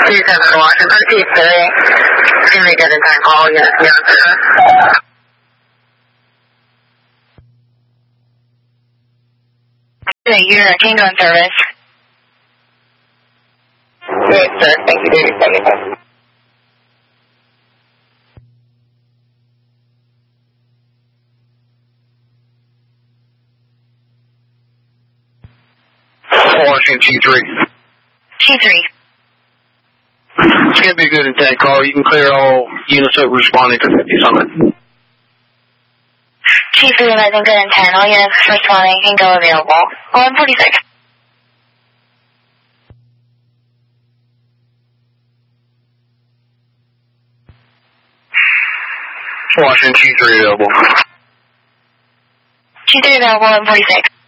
27 Washington, T3. Can we get a time call? Yes, sir. You're Tango in service. Good, sir. Thank you, David 75. Washington T3. T3. It's going to be good in tank call. You can clear all units over responding to 50-something. T3, I think good in 10. All units responding can go available. 146. Washington T3 available. T3 available, 146.